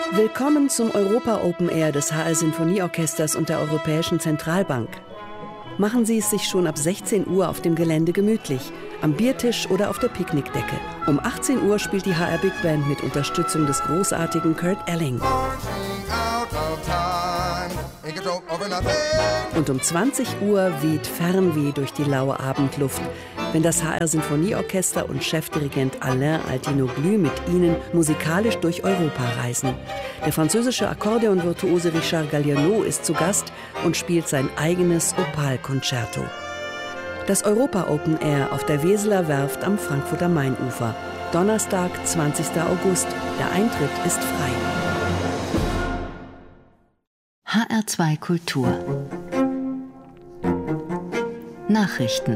Willkommen zum Europa Open Air des HR Sinfonieorchesters und der Europäischen Zentralbank. Machen Sie es sich schon ab 16 Uhr auf dem Gelände gemütlich, am Biertisch oder auf der Picknickdecke. Um 18 Uhr spielt die HR Big Band mit Unterstützung des großartigen Kurt Elling. Und um 20 Uhr weht Fernweh durch die laue Abendluft, wenn das HR Sinfonieorchester und Chefdirigent Alain Altinoglu mit Ihnen musikalisch durch Europa reisen. Der französische Akkordeonvirtuose Richard Galliano ist zu Gast und spielt sein eigenes Opal-Concerto. Das Europa Open Air auf der Weseler Werft am Frankfurter Mainufer. Donnerstag, 20. August. Der Eintritt ist frei. HR2 Kultur Nachrichten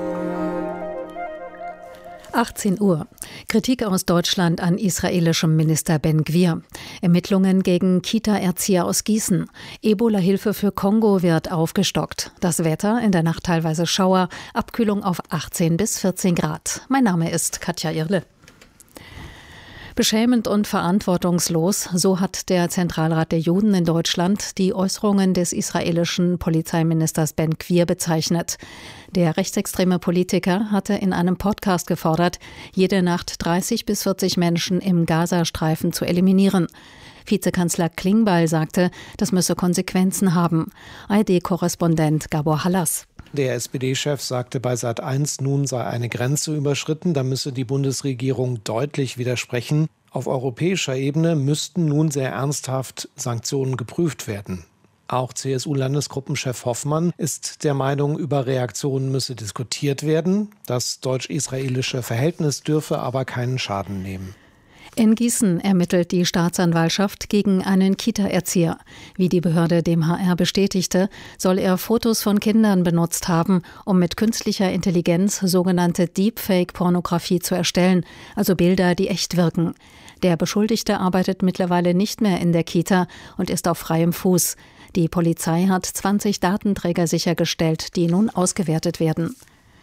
18 Uhr. Kritik aus Deutschland an israelischem Minister Ben Gvir. Ermittlungen gegen Kita-Erzieher aus Gießen. Ebola-Hilfe für Kongo wird aufgestockt. Das Wetter, in der Nacht teilweise Schauer, Abkühlung auf 18 bis 14 Grad. Mein Name ist Katja Irle. Beschämend und verantwortungslos, so hat der Zentralrat der Juden in Deutschland die Äußerungen des israelischen Polizeiministers Ben Gvir bezeichnet. Der rechtsextreme Politiker hatte in einem Podcast gefordert, jede Nacht 30 bis 40 Menschen im Gazastreifen zu eliminieren. Vizekanzler Klingbeil sagte, das müsse Konsequenzen haben. ARD-Korrespondent Gabor Hallas. Der SPD-Chef sagte bei Sat.1, nun sei eine Grenze überschritten, da müsse die Bundesregierung deutlich widersprechen. Auf europäischer Ebene müssten nun sehr ernsthaft Sanktionen geprüft werden. Auch CSU-Landesgruppenchef Hoffmann ist der Meinung, über Reaktionen müsse diskutiert werden. Das deutsch-israelische Verhältnis dürfe aber keinen Schaden nehmen. In Gießen ermittelt die Staatsanwaltschaft gegen einen Kita-Erzieher. Wie die Behörde dem HR bestätigte, soll er Fotos von Kindern benutzt haben, um mit künstlicher Intelligenz sogenannte Deepfake-Pornografie zu erstellen, also Bilder, die echt wirken. Der Beschuldigte arbeitet mittlerweile nicht mehr in der Kita und ist auf freiem Fuß. Die Polizei hat 20 Datenträger sichergestellt, die nun ausgewertet werden.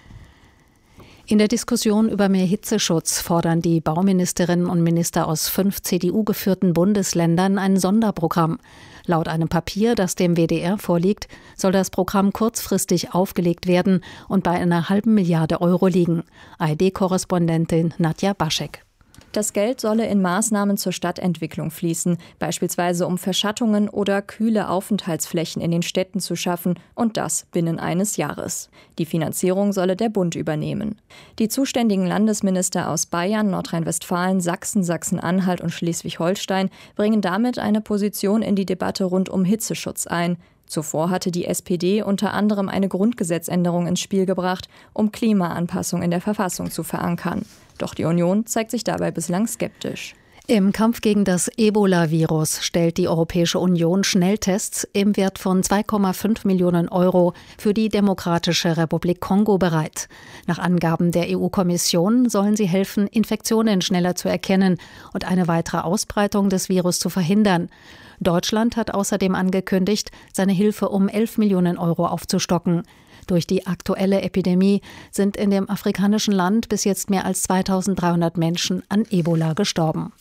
In der Diskussion über mehr Hitzeschutz fordern die Bauministerinnen und Minister aus 5 CDU-geführten Bundesländern ein Sonderprogramm. Laut einem Papier, das dem WDR vorliegt, soll das Programm kurzfristig aufgelegt werden und bei einer halben Milliarde Euro liegen. ARD-Korrespondentin Nadja Baschek. Das Geld solle in Maßnahmen zur Stadtentwicklung fließen, beispielsweise um Verschattungen oder kühle Aufenthaltsflächen in den Städten zu schaffen, und das binnen eines Jahres. Die Finanzierung solle der Bund übernehmen. Die zuständigen Landesminister aus Bayern, Nordrhein-Westfalen, Sachsen, Sachsen-Anhalt und Schleswig-Holstein bringen damit eine Position in die Debatte rund um Hitzeschutz ein. Zuvor hatte die SPD unter anderem eine Grundgesetzänderung ins Spiel gebracht, um Klimaanpassung in der Verfassung zu verankern. Doch die Union zeigt sich dabei bislang skeptisch. Im Kampf gegen das Ebola-Virus stellt die Europäische Union Schnelltests im Wert von 2,5 Millionen Euro für die Demokratische Republik Kongo bereit. Nach Angaben der EU-Kommission sollen sie helfen, Infektionen schneller zu erkennen und eine weitere Ausbreitung des Virus zu verhindern. Deutschland hat außerdem angekündigt, seine Hilfe um 11 Millionen Euro aufzustocken. Durch die aktuelle Epidemie sind in dem afrikanischen Land bis jetzt mehr als 2300 Menschen an Ebola gestorben.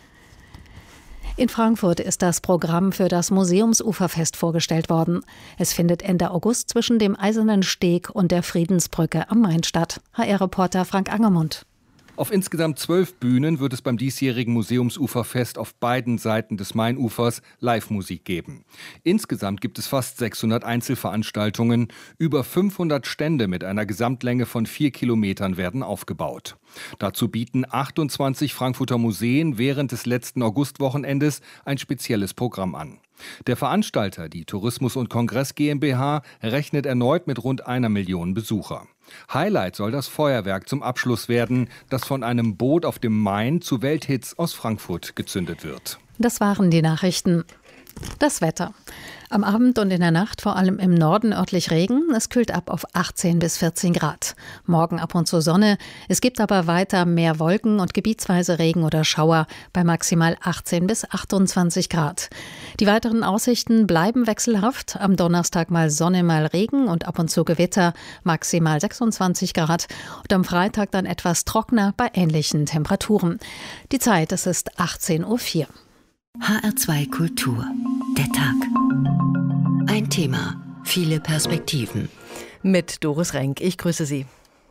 In Frankfurt ist das Programm für das Museumsuferfest vorgestellt worden. Es findet Ende August zwischen dem Eisernen Steg und der Friedensbrücke am Main statt. HR-Reporter Frank Angermund. Auf insgesamt 12 Bühnen wird es beim diesjährigen Museumsuferfest auf beiden Seiten des Mainufers Live-Musik geben. Insgesamt gibt es fast 600 Einzelveranstaltungen. Über 500 Stände mit einer Gesamtlänge von 4 Kilometern werden aufgebaut. Dazu bieten 28 Frankfurter Museen während des letzten Augustwochenendes ein spezielles Programm an. Der Veranstalter, die Tourismus und Kongress GmbH, rechnet erneut mit rund 1 Million Besucher. Highlight soll das Feuerwerk zum Abschluss werden, das von einem Boot auf dem Main zu Welthits aus Frankfurt gezündet wird. Das waren die Nachrichten. Das Wetter. Am Abend und in der Nacht vor allem im Norden örtlich Regen. Es kühlt ab auf 18 bis 14 Grad. Morgen ab und zu Sonne. Es gibt aber weiter mehr Wolken und gebietsweise Regen oder Schauer bei maximal 18 bis 28 Grad. Die weiteren Aussichten bleiben wechselhaft. Am Donnerstag mal Sonne, mal Regen und ab und zu Gewitter. Maximal 26 Grad. Und am Freitag dann etwas trockener bei ähnlichen Temperaturen. Die Zeit, es ist 18:04 Uhr. HR2 Kultur. Der Tag. Ein Thema, viele Perspektiven. Mit Doris Renk. Ich grüße Sie.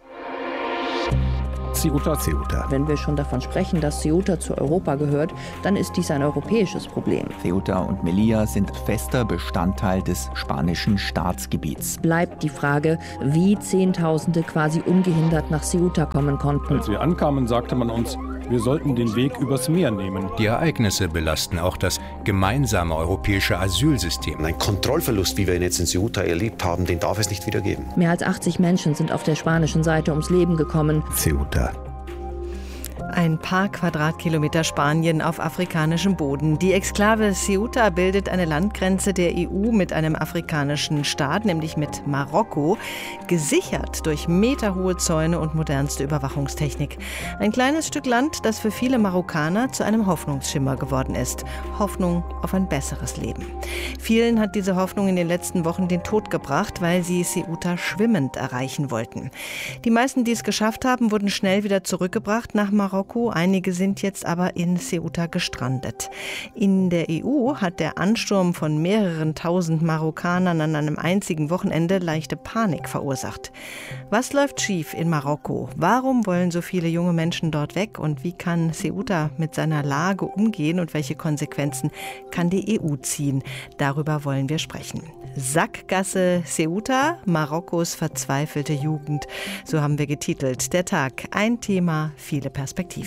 Ceuta. Wenn wir schon davon sprechen, dass Ceuta zu Europa gehört, dann ist dies ein europäisches Problem. Ceuta und Melilla sind fester Bestandteil des spanischen Staatsgebiets. Bleibt die Frage, wie Zehntausende quasi ungehindert nach Ceuta kommen konnten. Als wir ankamen, sagte man uns, wir sollten den Weg übers Meer nehmen. Die Ereignisse belasten auch das gemeinsame europäische Asylsystem. Ein Kontrollverlust, wie wir ihn jetzt in Ceuta erlebt haben, den darf es nicht wieder geben. Mehr als 80 Menschen sind auf der spanischen Seite ums Leben gekommen. Ceuta. Ein paar Quadratkilometer Spanien auf afrikanischem Boden. Die Exklave Ceuta bildet eine Landgrenze der EU mit einem afrikanischen Staat, nämlich mit Marokko, gesichert durch meterhohe Zäune und modernste Überwachungstechnik. Ein kleines Stück Land, das für viele Marokkaner zu einem Hoffnungsschimmer geworden ist. Hoffnung auf ein besseres Leben. Vielen hat diese Hoffnung in den letzten Wochen den Tod gebracht, weil sie Ceuta schwimmend erreichen wollten. Die meisten, die es geschafft haben, wurden schnell wieder zurückgebracht nach Marokko. Einige sind jetzt aber in Ceuta gestrandet. In der EU hat der Ansturm von mehreren tausend Marokkanern an einem einzigen Wochenende leichte Panik verursacht. Was läuft schief in Marokko? Warum wollen so viele junge Menschen dort weg? Und wie kann Ceuta mit seiner Lage umgehen? Und welche Konsequenzen kann die EU ziehen? Darüber wollen wir sprechen. Sackgasse Ceuta, Marokkos verzweifelte Jugend. So haben wir getitelt. Der Tag, ein Thema, viele Perspektiven.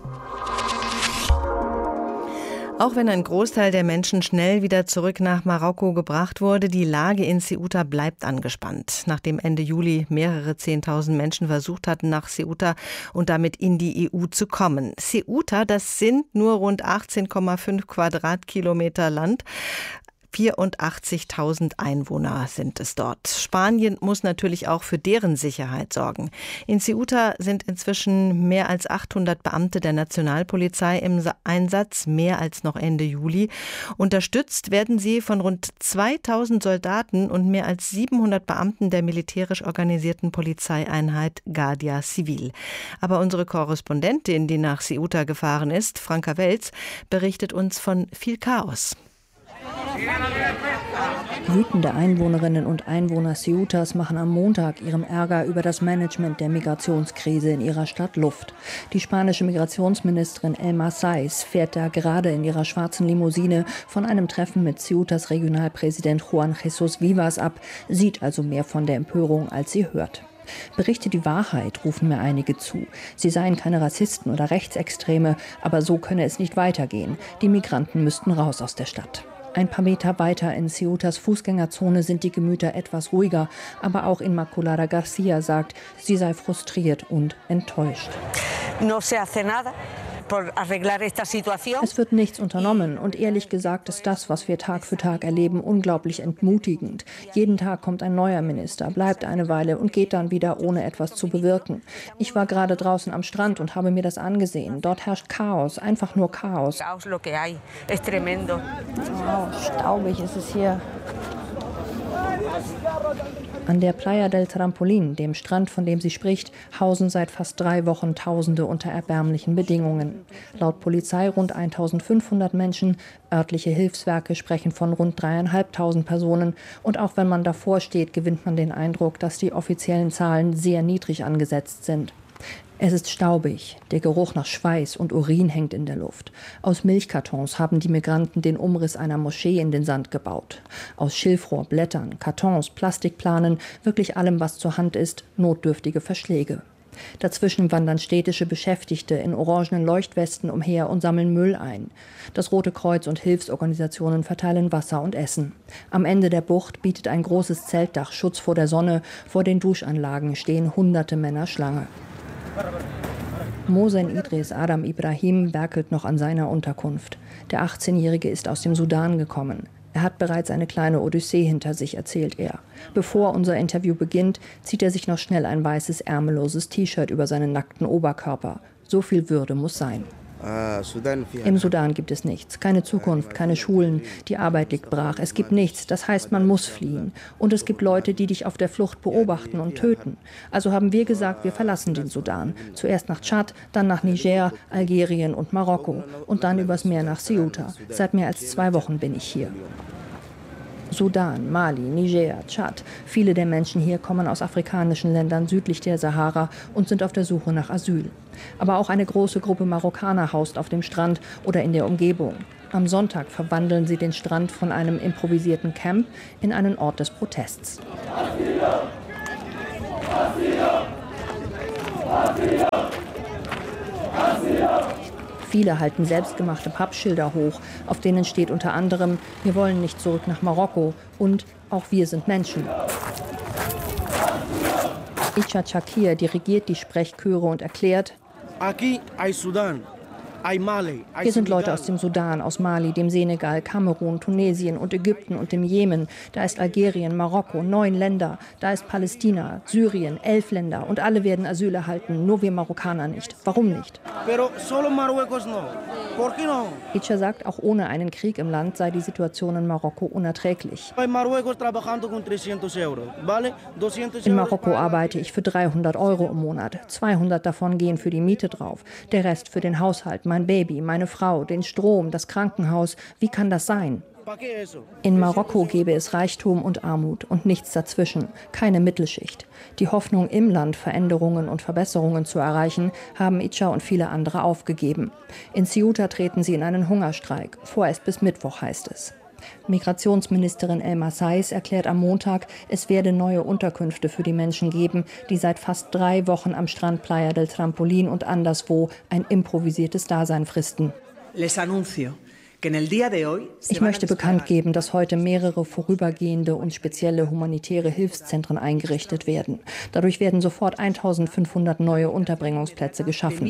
Auch wenn ein Großteil der Menschen schnell wieder zurück nach Marokko gebracht wurde, die Lage in Ceuta bleibt angespannt. Nachdem Ende Juli mehrere 10.000 Menschen versucht hatten, nach Ceuta und damit in die EU zu kommen. Ceuta, das sind nur rund 18,5 Quadratkilometer Land. 84.000 Einwohner sind es dort. Spanien muss natürlich auch für deren Sicherheit sorgen. In Ceuta sind inzwischen mehr als 800 Beamte der Nationalpolizei im Einsatz, mehr als noch Ende Juli. Unterstützt werden sie von rund 2.000 Soldaten und mehr als 700 Beamten der militärisch organisierten Polizeieinheit Guardia Civil. Aber unsere Korrespondentin, die nach Ceuta gefahren ist, Franka Welz, berichtet uns von viel Chaos. Wütende Einwohnerinnen und Einwohner Ceutas machen am Montag ihrem Ärger über das Management der Migrationskrise in ihrer Stadt Luft. Die spanische Migrationsministerin Elma Saiz fährt da gerade in ihrer schwarzen Limousine von einem Treffen mit Ceutas Regionalpräsident Juan Jesús Vivas ab, sieht also mehr von der Empörung, als sie hört. Berichte die Wahrheit, rufen mir einige zu. Sie seien keine Rassisten oder Rechtsextreme, aber so könne es nicht weitergehen. Die Migranten müssten raus aus der Stadt. Ein paar Meter weiter in Ceutas Fußgängerzone sind die Gemüter etwas ruhiger, aber auch Inmaculada Garcia sagt, sie sei frustriert und enttäuscht. Es wird nichts unternommen und ehrlich gesagt ist das, was wir Tag für Tag erleben, unglaublich entmutigend. Jeden Tag kommt ein neuer Minister, bleibt eine Weile und geht dann wieder, ohne etwas zu bewirken. Ich war gerade draußen am Strand und habe mir das angesehen. Dort herrscht Chaos, einfach nur Chaos. Staubig ist es hier. An der Playa del Trampolín, dem Strand, von dem sie spricht, hausen seit fast 3 Wochen Tausende unter erbärmlichen Bedingungen. Laut Polizei rund 1.500 Menschen, örtliche Hilfswerke sprechen von rund 3.500 Personen. Und auch wenn man davor steht, gewinnt man den Eindruck, dass die offiziellen Zahlen sehr niedrig angesetzt sind. Es ist staubig, der Geruch nach Schweiß und Urin hängt in der Luft. Aus Milchkartons haben die Migranten den Umriss einer Moschee in den Sand gebaut. Aus Schilfrohr, Blättern, Kartons, Plastikplanen, wirklich allem, was zur Hand ist, notdürftige Verschläge. Dazwischen wandern städtische Beschäftigte in orangenen Leuchtwesten umher und sammeln Müll ein. Das Rote Kreuz und Hilfsorganisationen verteilen Wasser und Essen. Am Ende der Bucht bietet ein großes Zeltdach Schutz vor der Sonne. Vor den Duschanlagen stehen hunderte Männer Schlange. Mohsen Idris Adam Ibrahim werkelt noch an seiner Unterkunft. Der 18-Jährige ist aus dem Sudan gekommen. Er hat bereits eine kleine Odyssee hinter sich, erzählt er. Bevor unser Interview beginnt, zieht er sich noch schnell ein weißes, ärmelloses T-Shirt über seinen nackten Oberkörper. So viel Würde muss sein. Im Sudan gibt es nichts, keine Zukunft, keine Schulen, die Arbeit liegt brach, es gibt nichts, das heißt, man muss fliehen. Und es gibt Leute, die dich auf der Flucht beobachten und töten. Also haben wir gesagt, wir verlassen den Sudan. Zuerst nach Tschad, dann nach Niger, Algerien und Marokko und dann übers Meer nach Ceuta. Seit mehr als 2 Wochen bin ich hier. Sudan, Mali, Niger, Tschad. Viele der Menschen hier kommen aus afrikanischen Ländern südlich der Sahara und sind auf der Suche nach Asyl. Aber auch eine große Gruppe Marokkaner haust auf dem Strand oder in der Umgebung. Am Sonntag verwandeln sie den Strand von einem improvisierten Camp in einen Ort des Protests. Viele halten selbstgemachte Pappschilder hoch, auf denen steht unter anderem: Wir wollen nicht zurück nach Marokko und auch wir sind Menschen. Icha Chakir dirigiert die Sprechchöre und erklärt: Wir sind Leute aus dem Sudan, aus Mali, dem Senegal, Kamerun, Tunesien und Ägypten und dem Jemen. Da ist Algerien, Marokko, 9 Länder. Da ist Palästina, Syrien, 11 Länder. Und alle werden Asyl erhalten, nur wir Marokkaner nicht. Warum nicht? Icha sagt, auch ohne einen Krieg im Land sei die Situation in Marokko unerträglich. In Marokko arbeite ich für 300 € im Monat. 200 davon gehen für die Miete drauf. Der Rest für den Haushalt, mein Baby, meine Frau, den Strom, das Krankenhaus. Wie kann das sein? In Marokko gäbe es Reichtum und Armut und nichts dazwischen, keine Mittelschicht. Die Hoffnung, im Land Veränderungen und Verbesserungen zu erreichen, haben Icha und viele andere aufgegeben. In Ceuta treten sie in einen Hungerstreik. Vorerst bis Mittwoch, heißt es. Migrationsministerin Elma Saiz erklärt am Montag, es werde neue Unterkünfte für die Menschen geben, die seit fast 3 Wochen am Strand Playa del Trampolín und anderswo ein improvisiertes Dasein fristen. Ich möchte bekannt geben, dass heute mehrere vorübergehende und spezielle humanitäre Hilfszentren eingerichtet werden. Dadurch werden sofort 1500 neue Unterbringungsplätze geschaffen.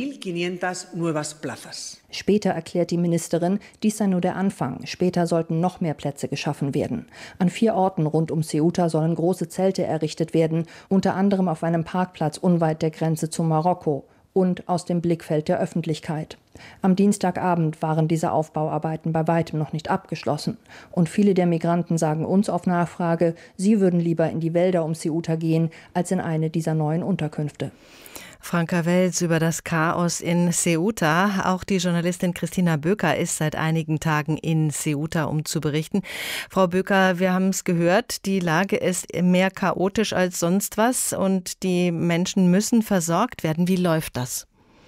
Später erklärt die Ministerin, dies sei nur der Anfang. Später sollten noch mehr Plätze geschaffen werden. An 4 Orten rund um Ceuta sollen große Zelte errichtet werden, unter anderem auf einem Parkplatz unweit der Grenze zu Marokko und aus dem Blickfeld der Öffentlichkeit. Am Dienstagabend waren diese Aufbauarbeiten bei weitem noch nicht abgeschlossen. Und viele der Migranten sagen uns auf Nachfrage, sie würden lieber in die Wälder um Ceuta gehen, als in eine dieser neuen Unterkünfte. Franka Welz über das Chaos in Ceuta. Auch die Journalistin Christina Böker ist seit einigen Tagen in Ceuta, um zu berichten. Frau Böker, wir haben es gehört, die Lage ist mehr chaotisch als sonst was und die Menschen müssen versorgt werden. Wie läuft das?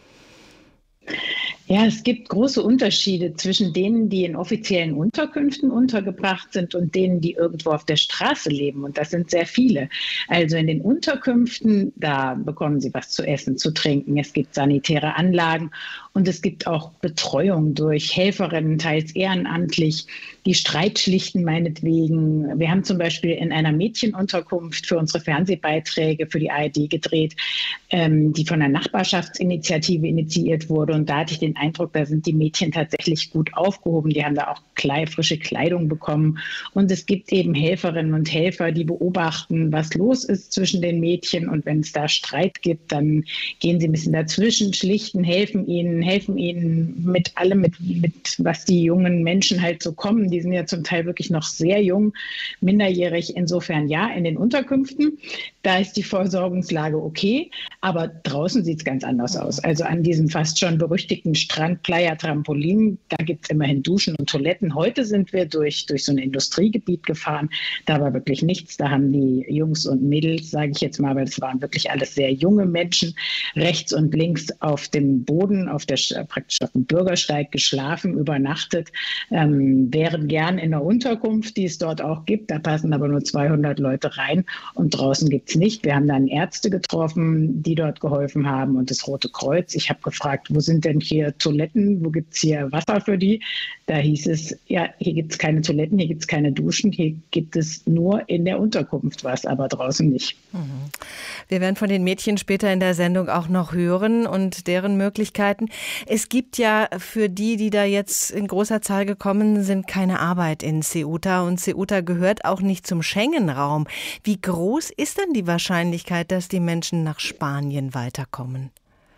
Ja, es gibt große Unterschiede zwischen denen, die in offiziellen Unterkünften untergebracht sind und denen, die irgendwo auf der Straße leben. Und das sind sehr viele. Also in den Unterkünften, da bekommen sie was zu essen, zu trinken. Es gibt sanitäre Anlagen und es gibt auch Betreuung durch Helferinnen, teils ehrenamtlich, die Streit schlichten meinetwegen. Wir haben zum Beispiel in einer Mädchenunterkunft für unsere Fernsehbeiträge für die ARD gedreht, die von einer Nachbarschaftsinitiative initiiert wurde. Und da hatte ich den Eindruck, da sind die Mädchen tatsächlich gut aufgehoben. Die haben da auch frische Kleidung bekommen. Und es gibt eben Helferinnen und Helfer, die beobachten, was los ist zwischen den Mädchen. Und wenn es da Streit gibt, dann gehen sie ein bisschen dazwischen, schlichten, helfen ihnen mit allem, mit was die jungen Menschen halt so kommen. Die sind ja zum Teil wirklich noch sehr jung, minderjährig. Insofern ja, in den Unterkünften, da ist die Versorgungslage okay. Aber draußen sieht es ganz anders aus. Also an diesem fast schon berüchtigten Strand Playa Trampolín, da gibt es immerhin Duschen und Toiletten. Heute sind wir durch so ein Industriegebiet gefahren. Da war wirklich nichts. Da haben die Jungs und Mädels, sage ich jetzt mal, weil es waren wirklich alles sehr junge Menschen, rechts und links auf dem Boden, praktisch auf dem Bürgersteig geschlafen, übernachtet, wären gern in der Unterkunft, die es dort auch gibt. Da passen aber nur 200 Leute rein und draußen gibt es nicht. Wir haben dann Ärzte getroffen, die dort geholfen haben und das Rote Kreuz. Ich habe gefragt, wo sind denn hier Toiletten, wo gibt es hier Wasser für die? Da hieß es, ja, hier gibt es keine Toiletten, hier gibt es keine Duschen, hier gibt es nur in der Unterkunft was, aber draußen nicht. Wir werden von den Mädchen später in der Sendung auch noch hören und deren Möglichkeiten. Es gibt ja für die da jetzt in großer Zahl gekommen sind, keine Arbeit in Ceuta und Ceuta gehört auch nicht zum Schengen-Raum. Wie groß ist denn die Wahrscheinlichkeit, dass die Menschen nach Spanien weiterkommen?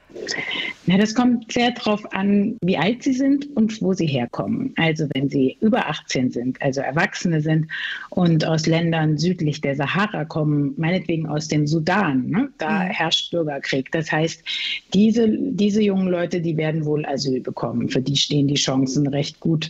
Na, das kommt sehr darauf an, wie alt sie sind und wo sie herkommen. Also wenn sie über 18 sind, also Erwachsene sind und aus Ländern südlich der Sahara kommen, meinetwegen aus dem Sudan, ne? Da herrscht Bürgerkrieg. Das heißt, diese jungen Leute, die werden wohl Asyl bekommen. Für die stehen die Chancen recht gut,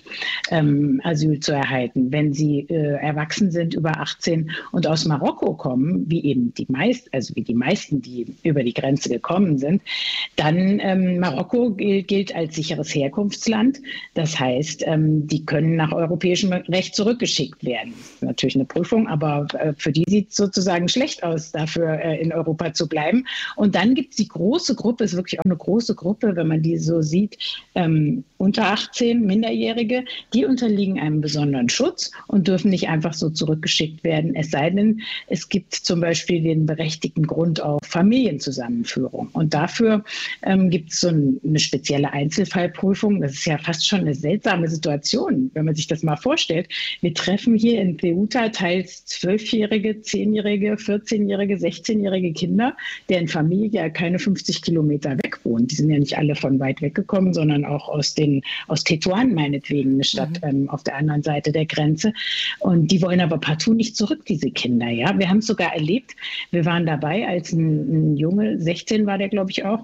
Asyl zu erhalten. Wenn sie erwachsen sind, über 18 und aus Marokko kommen, wie die meisten, die über die Grenze gekommen sind, dann Marokko gilt als sicheres Herkunftsland. Das heißt, die können nach europäischem Recht zurückgeschickt werden. Das ist natürlich eine Prüfung, aber für die sieht es sozusagen schlecht aus, dafür in Europa zu bleiben. Und dann gibt es die große Gruppe, ist wirklich auch eine große Gruppe, wenn man die so sieht, unter 18 Minderjährige, die unterliegen einem besonderen Schutz und dürfen nicht einfach so zurückgeschickt werden, es sei denn, es gibt zum Beispiel den berechtigten Grund auf Familienzusammenführung. Und dafür gibt es so eine spezielle Einzelfallprüfung. Das ist ja fast schon eine seltsame Situation, wenn man sich das mal vorstellt. Wir treffen hier in Ceuta teils 12-jährige, 10-jährige, 14-jährige, 16-jährige Kinder, deren Familie keine 50 Kilometer weg wohnt. Die sind ja nicht alle von weit weg gekommen, sondern auch aus Tetuan meinetwegen, eine Stadt auf der anderen Seite der Grenze. Und die wollen aber partout nicht zurück, diese Kinder. Ja? Wir haben es sogar erlebt. Wir waren dabei, als ein Junge, 16 war der, glaube ich auch,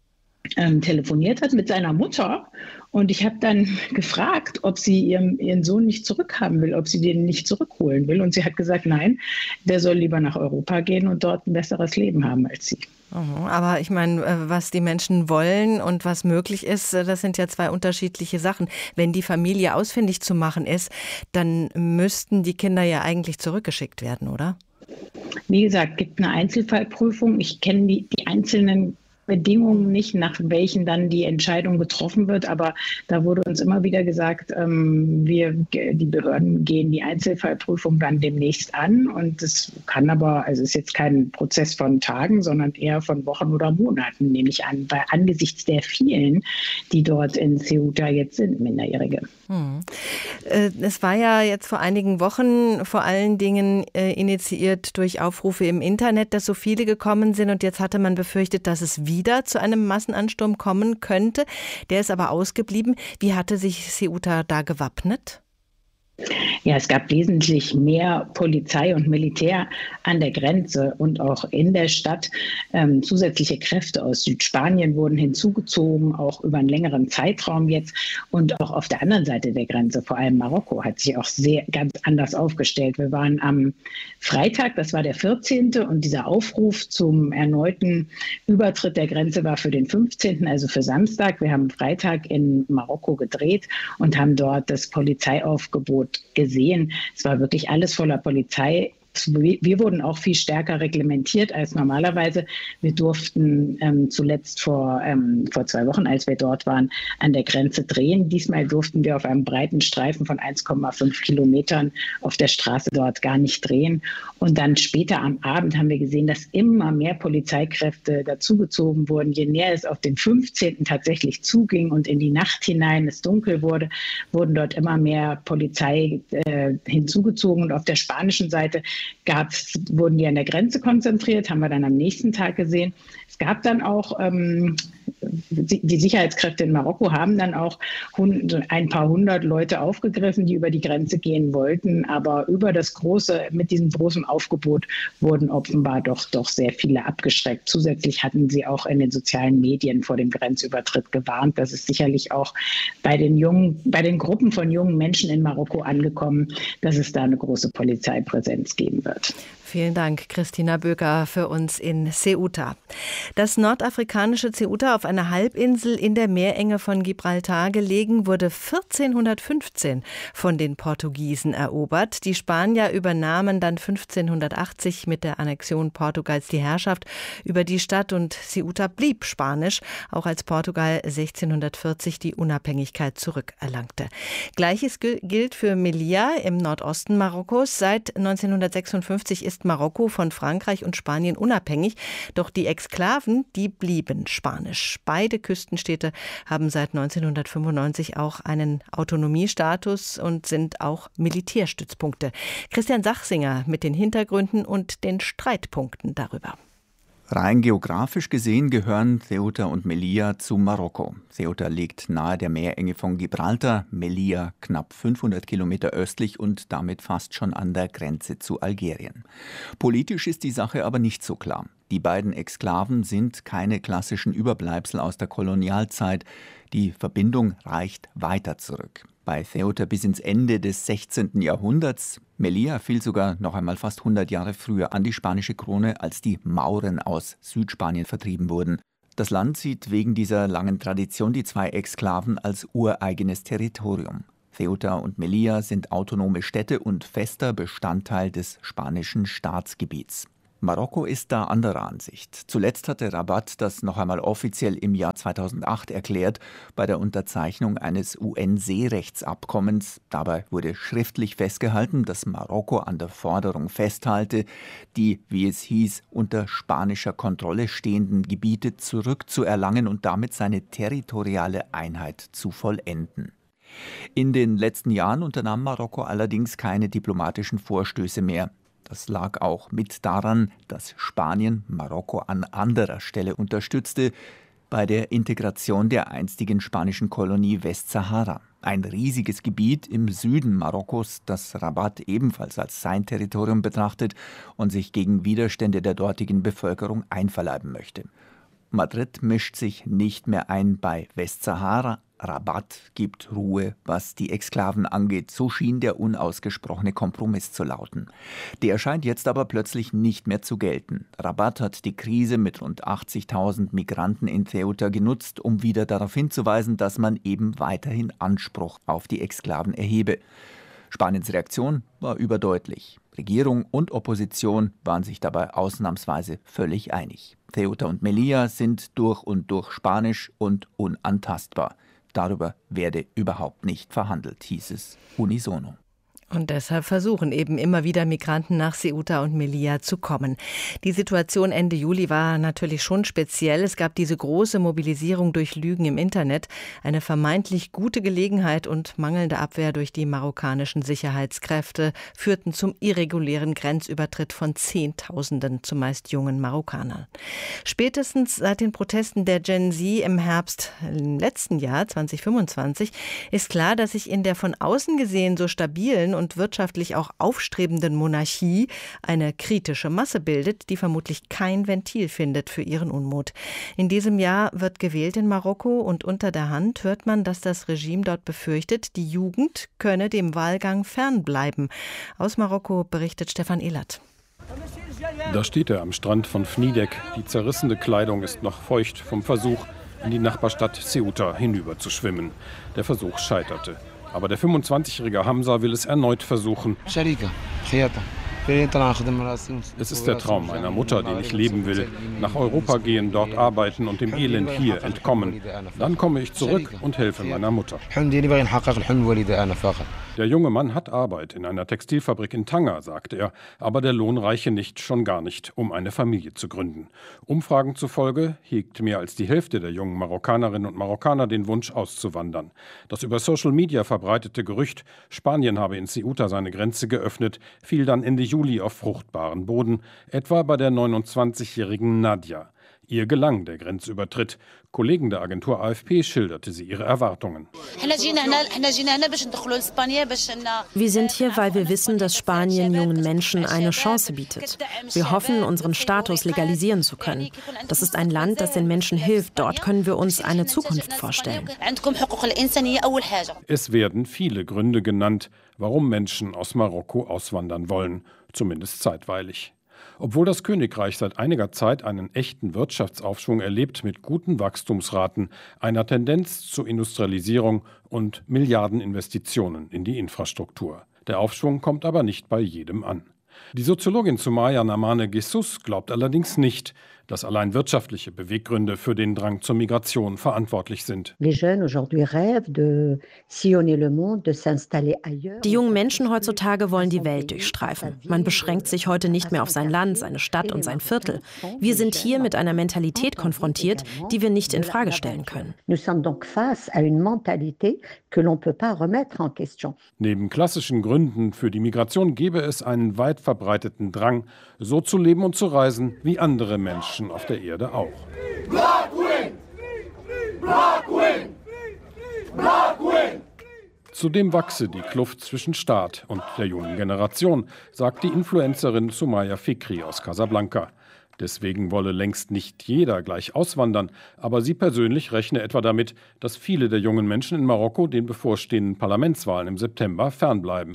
telefoniert hat mit seiner Mutter. Und ich habe dann gefragt, ob sie ihren Sohn nicht zurückhaben will, ob sie den nicht zurückholen will. Und sie hat gesagt, nein, der soll lieber nach Europa gehen und dort ein besseres Leben haben als sie. Aber ich meine, was die Menschen wollen und was möglich ist, das sind ja zwei unterschiedliche Sachen. Wenn die Familie ausfindig zu machen ist, dann müssten die Kinder ja eigentlich zurückgeschickt werden, oder? Wie gesagt, es gibt eine Einzelfallprüfung. Ich kenne die einzelnen Bedingungen nicht, nach welchen dann die Entscheidung getroffen wird. Aber da wurde uns immer wieder gesagt, die Behörden gehen die Einzelfallprüfung dann demnächst an. Und das kann aber, also ist jetzt kein Prozess von Tagen, sondern eher von Wochen oder Monaten, nehme ich an, weil angesichts der vielen, die dort in Ceuta jetzt sind, Minderjährige. Es war ja jetzt vor einigen Wochen vor allen Dingen initiiert durch Aufrufe im Internet, dass so viele gekommen sind, und jetzt hatte man befürchtet, dass es wieder zu einem Massenansturm kommen könnte. Der ist aber ausgeblieben. Wie hatte sich Ceuta da gewappnet? Ja, es gab wesentlich mehr Polizei und Militär an der Grenze und auch in der Stadt. Zusätzliche Kräfte aus Südspanien wurden hinzugezogen, auch über einen längeren Zeitraum jetzt. Und auch auf der anderen Seite der Grenze, vor allem Marokko, hat sich auch ganz anders aufgestellt. Wir waren am Freitag, das war der 14. und dieser Aufruf zum erneuten Übertritt der Grenze war für den 15., also für Samstag. Wir haben Freitag in Marokko gedreht und haben dort das Polizeiaufgebot gesehen. Es war wirklich alles voller Polizei. Wir wurden auch viel stärker reglementiert als normalerweise. Wir durften zuletzt vor 2 Wochen, als wir dort waren, an der Grenze drehen. Diesmal durften wir auf einem breiten Streifen von 1,5 Kilometern auf der Straße dort gar nicht drehen. Und dann später am Abend haben wir gesehen, dass immer mehr Polizeikräfte dazugezogen wurden. Je näher es auf den 15. tatsächlich zuging und in die Nacht hinein es dunkel wurde, wurden dort immer mehr Polizei hinzugezogen. Und auf der spanischen Seite wurden die an der Grenze konzentriert, haben wir dann am nächsten Tag gesehen. Es gab dann auch, die Sicherheitskräfte in Marokko haben dann auch ein paar hundert Leute aufgegriffen, die über die Grenze gehen wollten. Aber mit diesem großen Aufgebot wurden offenbar doch sehr viele abgeschreckt. Zusätzlich hatten sie auch in den sozialen Medien vor dem Grenzübertritt gewarnt. Das ist sicherlich auch bei den Gruppen von jungen Menschen in Marokko angekommen, dass es da eine große Polizeipräsenz geben wird. Vielen Dank, Christina Böker, für uns in Ceuta. Das nordafrikanische Ceuta, auf einer Halbinsel in der Meerenge von Gibraltar gelegen, wurde 1415 von den Portugiesen erobert. Die Spanier übernahmen dann 1580 mit der Annexion Portugals die Herrschaft über die Stadt, und Ceuta blieb spanisch, auch als Portugal 1640 die Unabhängigkeit zurückerlangte. Gleiches gilt für Melilla im Nordosten Marokkos. Seit 1956 ist Marokko von Frankreich und Spanien unabhängig, doch die Exklaven, die blieben spanisch. Beide Küstenstädte haben seit 1995 auch einen Autonomiestatus und sind auch Militärstützpunkte. Christian Sachsinger mit den Hintergründen und den Streitpunkten darüber. Rein geografisch gesehen gehören Ceuta und Melilla zu Marokko. Ceuta liegt nahe der Meerenge von Gibraltar, Melilla knapp 500 Kilometer östlich und damit fast schon an der Grenze zu Algerien. Politisch ist die Sache aber nicht so klar. Die beiden Exklaven sind keine klassischen Überbleibsel aus der Kolonialzeit. Die Verbindung reicht weiter zurück. Bei Ceuta bis ins Ende des 16. Jahrhunderts. Melilla fiel sogar noch einmal fast 100 Jahre früher an die spanische Krone, als die Mauren aus Südspanien vertrieben wurden. Das Land sieht wegen dieser langen Tradition die zwei Exklaven als ureigenes Territorium. Ceuta und Melilla sind autonome Städte und fester Bestandteil des spanischen Staatsgebiets. Marokko ist da anderer Ansicht. Zuletzt hatte Rabat das noch einmal offiziell im Jahr 2008 erklärt, bei der Unterzeichnung eines UN-Seerechtsabkommens. Dabei wurde schriftlich festgehalten, dass Marokko an der Forderung festhalte, die, wie es hieß, unter spanischer Kontrolle stehenden Gebiete zurückzuerlangen und damit seine territoriale Einheit zu vollenden. In den letzten Jahren unternahm Marokko allerdings keine diplomatischen Vorstöße mehr. Das lag auch mit daran, dass Spanien Marokko an anderer Stelle unterstützte, bei der Integration der einstigen spanischen Kolonie Westsahara. Ein riesiges Gebiet im Süden Marokkos, das Rabat ebenfalls als sein Territorium betrachtet und sich gegen Widerstände der dortigen Bevölkerung einverleiben möchte. Madrid mischt sich nicht mehr ein bei Westsahara. Rabat gibt Ruhe, was die Exklaven angeht. So schien der unausgesprochene Kompromiss zu lauten. Der scheint jetzt aber plötzlich nicht mehr zu gelten. Rabat hat die Krise mit rund 80.000 Migranten in Ceuta genutzt, um wieder darauf hinzuweisen, dass man eben weiterhin Anspruch auf die Exklaven erhebe. Spaniens Reaktion war überdeutlich. Regierung und Opposition waren sich dabei ausnahmsweise völlig einig. Ceuta und Melilla sind durch und durch spanisch und unantastbar. Darüber werde überhaupt nicht verhandelt, hieß es unisono. Und deshalb versuchen eben immer wieder Migranten nach Ceuta und Melilla zu kommen. Die Situation Ende Juli war natürlich schon speziell. Es gab diese große Mobilisierung durch Lügen im Internet, eine vermeintlich gute Gelegenheit und mangelnde Abwehr durch die marokkanischen Sicherheitskräfte führten zum irregulären Grenzübertritt von Zehntausenden, zumeist jungen Marokkanern. Spätestens seit den Protesten der Gen Z im Herbst im letzten Jahr 2025 ist klar, dass sich in der von außen gesehen so stabilen und wirtschaftlich auch aufstrebenden Monarchie eine kritische Masse bildet, die vermutlich kein Ventil findet für ihren Unmut. In diesem Jahr wird gewählt in Marokko und unter der Hand hört man, dass das Regime dort befürchtet, die Jugend könne dem Wahlgang fernbleiben. Aus Marokko berichtet Stefan Ehlert. Da steht er am Strand von Fnidek. Die zerrissene Kleidung ist noch feucht vom Versuch, in die Nachbarstadt Ceuta hinüber zu schwimmen. Der Versuch scheiterte. Aber der 25-jährige Hamza will es erneut versuchen. Es ist der Traum einer Mutter, den ich leben will. Nach Europa gehen, dort arbeiten und dem Elend hier entkommen. Dann komme ich zurück und helfe meiner Mutter. Der junge Mann hat Arbeit in einer Textilfabrik in Tanger, sagt er. Aber der Lohn reiche nicht, schon gar nicht, um eine Familie zu gründen. Umfragen zufolge hegt mehr als die Hälfte der jungen Marokkanerinnen und Marokkaner den Wunsch, auszuwandern. Das über Social Media verbreitete Gerücht, Spanien habe in Ceuta seine Grenze geöffnet, fiel dann Ende Juli auf fruchtbaren Boden, etwa bei der 29-jährigen Nadia. Ihr gelang der Grenzübertritt. Kollegen der Agentur AFP schilderte sie ihre Erwartungen. Wir sind hier, weil wir wissen, dass Spanien jungen Menschen eine Chance bietet. Wir hoffen, unseren Status legalisieren zu können. Das ist ein Land, das den Menschen hilft. Dort können wir uns eine Zukunft vorstellen. Es werden viele Gründe genannt, warum Menschen aus Marokko auswandern wollen, zumindest zeitweilig. Obwohl das Königreich seit einiger Zeit einen echten Wirtschaftsaufschwung erlebt mit guten Wachstumsraten, einer Tendenz zur Industrialisierung und Milliardeninvestitionen in die Infrastruktur. Der Aufschwung kommt aber nicht bei jedem an. Die Soziologin Sumaya Namane Gessus glaubt allerdings nicht, dass allein wirtschaftliche Beweggründe für den Drang zur Migration verantwortlich sind. Die jungen Menschen heutzutage wollen die Welt durchstreifen. Man beschränkt sich heute nicht mehr auf sein Land, seine Stadt und sein Viertel. Wir sind hier mit einer Mentalität konfrontiert, die wir nicht in Frage stellen können. Neben klassischen Gründen für die Migration gäbe es einen weit verbreiteten Drang, so zu leben und zu reisen wie andere Menschen Menschen auf der Erde auch. Blockwing! Blockwing! Blockwing! Zudem wachse die Kluft zwischen Staat und der jungen Generation, sagt die Influencerin Soumaya Fikri aus Casablanca. Deswegen wolle längst nicht jeder gleich auswandern, aber sie persönlich rechne etwa damit, dass viele der jungen Menschen in Marokko den bevorstehenden Parlamentswahlen im September fernbleiben.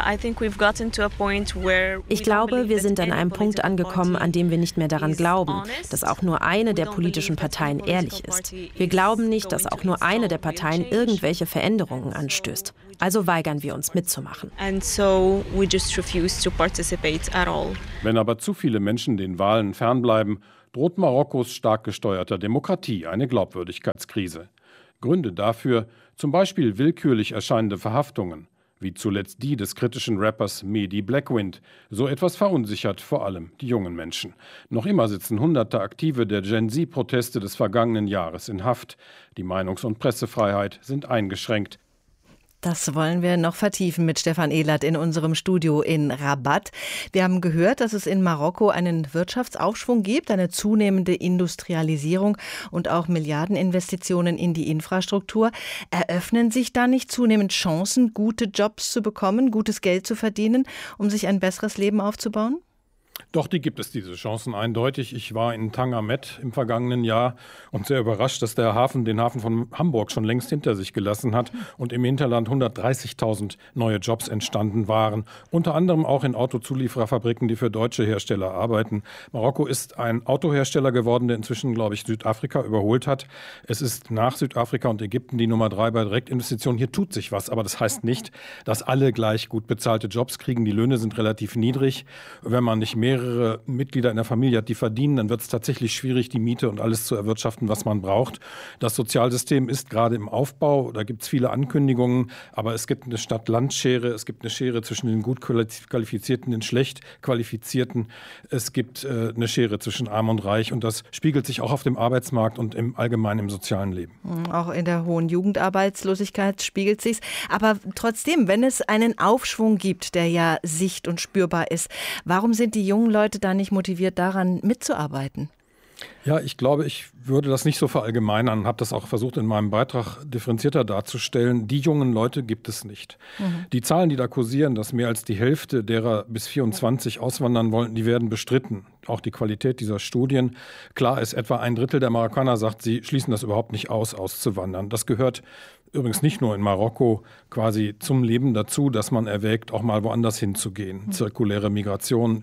Ich glaube, wir sind an einem Punkt angekommen, an dem wir nicht mehr daran glauben, dass auch nur eine der politischen Parteien ehrlich ist. Wir glauben nicht, dass auch nur eine der Parteien irgendwelche Veränderungen anstößt. Also weigern wir uns mitzumachen. Wenn aber zu viele Menschen den Wahlen fernbleiben, droht Marokkos stark gesteuerter Demokratie eine Glaubwürdigkeitskrise. Gründe dafür zum Beispiel willkürlich erscheinende Verhaftungen, wie zuletzt die des kritischen Rappers Mehdi Blackwind. So etwas verunsichert vor allem die jungen Menschen. Noch immer sitzen hunderte Aktive der Gen-Z-Proteste des vergangenen Jahres in Haft. Die Meinungs- und Pressefreiheit sind eingeschränkt. Das wollen wir noch vertiefen mit Stefan Ehlert in unserem Studio in Rabat. Wir haben gehört, dass es in Marokko einen Wirtschaftsaufschwung gibt, eine zunehmende Industrialisierung und auch Milliardeninvestitionen in die Infrastruktur. Eröffnen sich da nicht zunehmend Chancen, gute Jobs zu bekommen, gutes Geld zu verdienen, um sich ein besseres Leben aufzubauen? Doch, die gibt es, diese Chancen eindeutig. Ich war in Tanger Med im vergangenen Jahr und sehr überrascht, dass der Hafen den Hafen von Hamburg schon längst hinter sich gelassen hat und im Hinterland 130.000 neue Jobs entstanden waren. Unter anderem auch in Autozuliefererfabriken, die für deutsche Hersteller arbeiten. Marokko ist ein Autohersteller geworden, der inzwischen, glaube ich, Südafrika überholt hat. Es ist nach Südafrika und Ägypten die Nummer 3 bei Direktinvestitionen. Hier tut sich was, aber das heißt nicht, dass alle gleich gut bezahlte Jobs kriegen. Die Löhne sind relativ niedrig. Wenn man nicht mehrere Mitglieder in der Familie hat, die verdienen, dann wird es tatsächlich schwierig, die Miete und alles zu erwirtschaften, was man braucht. Das Sozialsystem ist gerade im Aufbau, da gibt es viele Ankündigungen, aber es gibt eine Stadt-Land-Schere, es gibt eine Schere zwischen den gut Qualifizierten und den schlecht Qualifizierten, es gibt eine Schere zwischen Arm und Reich und das spiegelt sich auch auf dem Arbeitsmarkt und im allgemeinen im sozialen Leben. Auch in der hohen Jugendarbeitslosigkeit spiegelt sich's. Aber trotzdem, wenn es einen Aufschwung gibt, der ja sicht- und spürbar ist, warum sind die jungen Leute da nicht motiviert, daran mitzuarbeiten? Ja, ich glaube, ich würde das nicht so verallgemeinern, habe das auch versucht in meinem Beitrag differenzierter darzustellen. Die jungen Leute gibt es nicht. Die Zahlen, die da kursieren, dass mehr als die Hälfte derer bis 24 auswandern wollten, die werden bestritten. Auch die Qualität dieser Studien. Klar ist, etwa ein Drittel der Marokkaner sagt, sie schließen das überhaupt nicht aus, auszuwandern. Das gehört übrigens nicht nur in Marokko quasi zum Leben dazu, dass man erwägt, auch mal woanders hinzugehen. Zirkuläre Migration.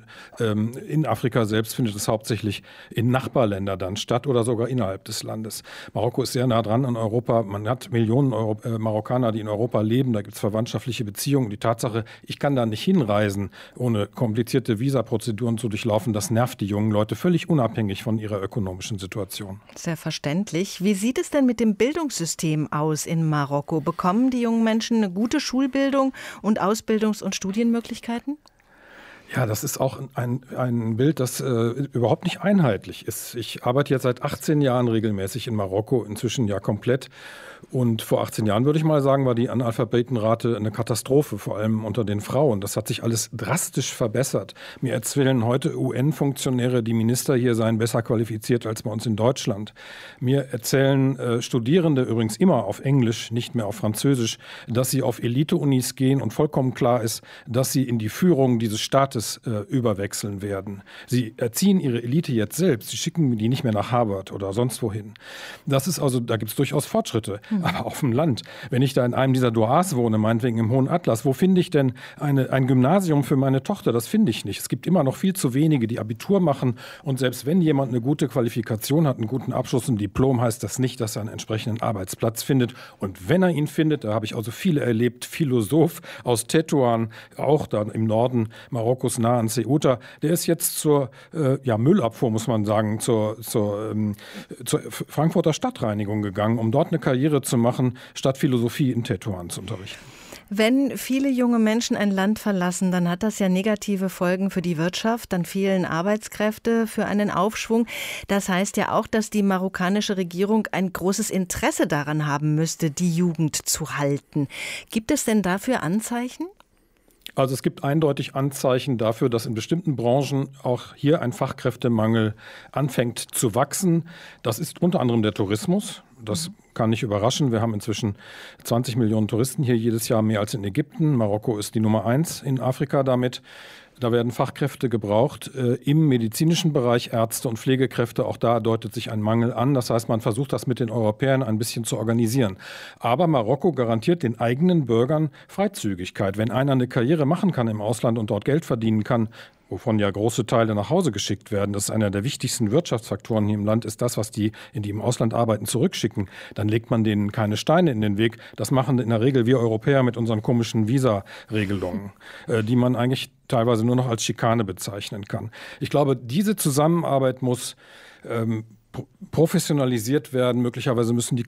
In Afrika selbst findet es hauptsächlich in Nachbarländern dann statt oder sogar innerhalb des Landes. Marokko ist sehr nah dran an Europa. Man hat Millionen Marokkaner, die in Europa leben. Da gibt es verwandtschaftliche Beziehungen. Die Tatsache, ich kann da nicht hinreisen, ohne komplizierte Visaprozeduren zu durchlaufen, das nervt die jungen Leute völlig unabhängig von ihrer ökonomischen Situation. Sehr verständlich. Wie sieht es denn mit dem Bildungssystem aus in Marokko? Bekommen die jungen Menschen eine gute Schulbildung und Ausbildungs- und Studienmöglichkeiten? Ja, das ist auch ein Bild, das überhaupt nicht einheitlich ist. Ich arbeite jetzt seit 18 Jahren regelmäßig in Marokko, inzwischen ja komplett. Und vor 18 Jahren, würde ich mal sagen, war die Analphabetenrate eine Katastrophe, vor allem unter den Frauen. Das hat sich alles drastisch verbessert. Mir erzählen heute UN-Funktionäre, die Minister hier seien besser qualifiziert als bei uns in Deutschland. Mir erzählen Studierende übrigens immer auf Englisch, nicht mehr auf Französisch, dass sie auf Elite-Unis gehen und vollkommen klar ist, dass sie in die Führung dieses Staates überwechseln werden. Sie erziehen ihre Elite jetzt selbst. Sie schicken die nicht mehr nach Harvard oder sonst wohin. Das ist also, da gibt es durchaus Fortschritte. Aber auf dem Land, wenn ich da in einem dieser Douars wohne, meinetwegen im Hohen Atlas, wo finde ich denn ein Gymnasium für meine Tochter? Das finde ich nicht. Es gibt immer noch viel zu wenige, die Abitur machen. Und selbst wenn jemand eine gute Qualifikation hat, einen guten Abschluss, ein Diplom, heißt das nicht, dass er einen entsprechenden Arbeitsplatz findet. Und wenn er ihn findet, da habe ich also viele erlebt, Philosoph aus Tetuan, auch da im Norden Marokkos nah an Ceuta, der ist jetzt zur Müllabfuhr, muss man sagen, zur Frankfurter Stadtreinigung gegangen, um dort eine Karriere zu machen, statt Philosophie in Tetuan zu unterrichten. Wenn viele junge Menschen ein Land verlassen, dann hat das ja negative Folgen für die Wirtschaft, dann fehlen Arbeitskräfte für einen Aufschwung. Das heißt ja auch, dass die marokkanische Regierung ein großes Interesse daran haben müsste, die Jugend zu halten. Gibt es denn dafür Anzeichen? Also es gibt eindeutig Anzeichen dafür, dass in bestimmten Branchen auch hier ein Fachkräftemangel anfängt zu wachsen. Das ist unter anderem der Tourismus. Das kann nicht überraschen. Wir haben inzwischen 20 Millionen Touristen hier jedes Jahr, mehr als in Ägypten. Marokko ist die Nummer 1 in Afrika damit. Da werden Fachkräfte gebraucht, im medizinischen Bereich Ärzte und Pflegekräfte. Auch da deutet sich ein Mangel an. Das heißt, man versucht das mit den Europäern ein bisschen zu organisieren. Aber Marokko garantiert den eigenen Bürgern Freizügigkeit. Wenn einer eine Karriere machen kann im Ausland und dort Geld verdienen kann, wovon ja große Teile nach Hause geschickt werden, das ist einer der wichtigsten Wirtschaftsfaktoren hier im Land, ist das, was die im Ausland arbeiten, zurückschicken. Dann legt man denen keine Steine in den Weg. Das machen in der Regel wir Europäer mit unseren komischen Visa-Regelungen, die man eigentlich teilweise nur noch als Schikane bezeichnen kann. Ich glaube, diese Zusammenarbeit muss professionalisiert werden. Möglicherweise müssen die